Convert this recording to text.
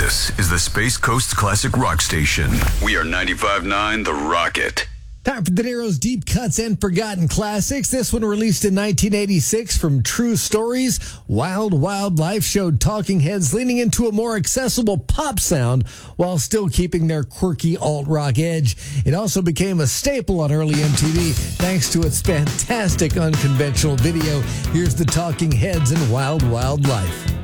This is the Space Coast Classic Rock Station. We are 95.9 The Rocket. Time for De Niro's Deep Cuts and Forgotten Classics. This one released in 1986 from True Stories. Wild Wild Life showed Talking Heads leaning into a more accessible pop sound while still keeping their quirky alt-rock edge. It also became a staple on early MTV thanks to its fantastic unconventional video. Here's the Talking Heads and Wild Wild Life.